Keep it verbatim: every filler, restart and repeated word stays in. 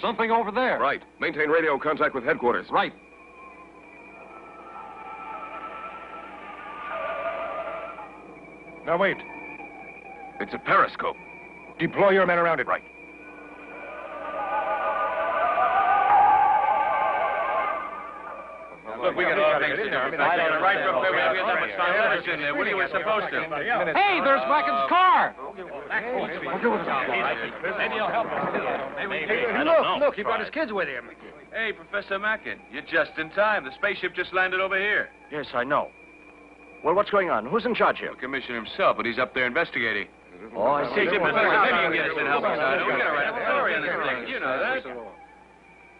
Something over there. Right. Maintain radio contact with headquarters. Right. Now, wait. It's a periscope. Deploy your men around it. Right. Look, we got a lot of things to do. I mean, I don't right from there. We haven't got that much time left in there. What are you supposed to? Hey, there's Macken's car. Maybe he'll help us. Maybe Hey, look, look, he brought his kids with him. Hey, Professor Mackin, you're just in time. The spaceship just landed over here. Yes, I know. Well, what's going on? Who's in charge here? The commissioner himself, but he's up there investigating. Oh, I see. Maybe you can get us in help us out. We got to write a story on this thing. You know that.